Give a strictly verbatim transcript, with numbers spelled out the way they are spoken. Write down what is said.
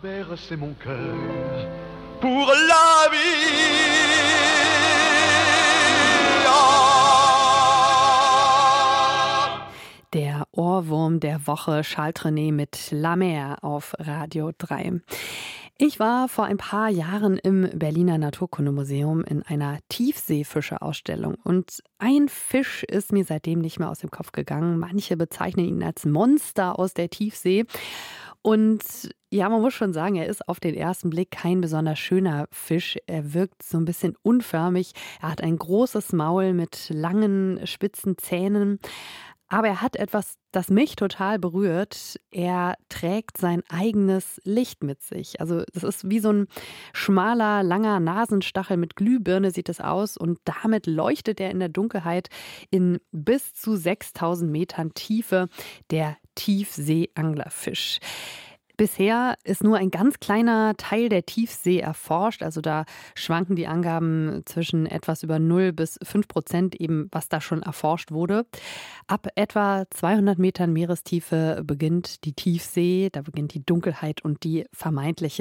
bercer mon cœur pour la vie. Der Ohrwurm der Woche, Charles Trenet mit La Mer auf Radio drei. Ich war vor ein paar Jahren im Berliner Naturkundemuseum in einer Tiefseefischeausstellung und ein Fisch ist mir seitdem nicht mehr aus dem Kopf gegangen. Manche bezeichnen ihn als Monster aus der Tiefsee. Und ja, man muss schon sagen, er ist auf den ersten Blick kein besonders schöner Fisch. Er wirkt so ein bisschen unförmig. Er hat ein großes Maul mit langen, spitzen Zähnen. Aber er hat etwas, das mich total berührt. Er trägt sein eigenes Licht mit sich. Also das ist wie so ein schmaler, langer Nasenstachel mit Glühbirne sieht es aus. Und damit leuchtet er in der Dunkelheit in bis zu sechstausend Metern Tiefe, der Tiefseeanglerfisch. Bisher ist nur ein ganz kleiner Teil der Tiefsee erforscht. Also da schwanken die Angaben zwischen etwas über null bis fünf Prozent, eben was da schon erforscht wurde. Ab etwa zweihundert Metern Meerestiefe beginnt die Tiefsee. Da beginnt die Dunkelheit und die vermeintliche